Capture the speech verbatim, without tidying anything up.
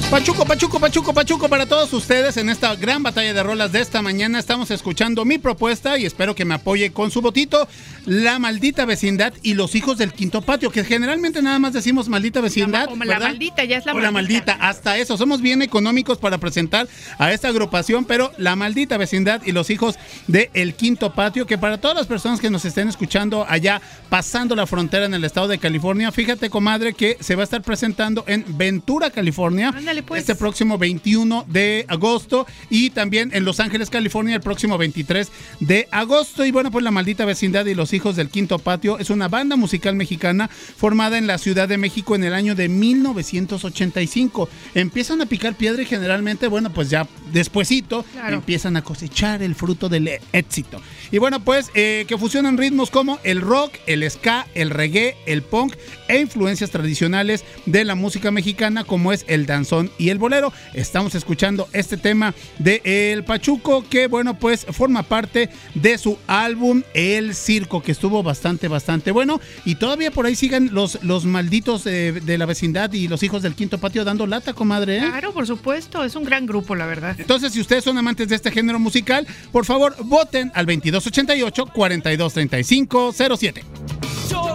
Pachuco, Pachuco, Pachuco, Pachuco para todos ustedes en esta gran batalla de rolas de esta mañana. Estamos escuchando mi propuesta y espero que me apoye con su votito. La Maldita Vecindad y Los Hijos del Quinto Patio, que generalmente nada más decimos Maldita Vecindad, la, la maldita, ya es la o maldita. la maldita, hasta eso. Somos bien económicos para presentar a esta agrupación, pero La Maldita Vecindad y Los Hijos del Quinto Patio, que para todas las personas que nos estén escuchando allá pasando la frontera en el estado de California, fíjate, comadre, que se va a estar presentando en Ventura, California. Ándale, pues. Este próximo veintiuno de agosto, y también en Los Ángeles, California, el próximo veintitrés de agosto. Y bueno, pues La Maldita Vecindad y Los Hijos del Quinto Patio es una banda musical mexicana formada en la Ciudad de México en el año de mil novecientos ochenta y cinco. Empiezan a picar piedra y generalmente, bueno, pues ya despuesito claro. empiezan a cosechar el fruto del éxito. Y bueno, pues eh, que fusionan ritmos como el rock, el ska, el reggae, el punk e influencias tradicionales de la música mexicana como es el danzón y el bolero. Estamos escuchando este tema de El Pachuco, que bueno, pues forma parte de su álbum El Circo, que estuvo bastante, bastante bueno. Y todavía por ahí siguen los, los malditos de, de la vecindad y Los Hijos del Quinto Patio dando lata, comadre, ¿eh? Claro, por supuesto, es un gran grupo, la verdad. Entonces, si ustedes son amantes de este género musical, por favor, voten al veintidós ochenta y ocho, cuarenta y dos treinta y cinco cero siete. Yo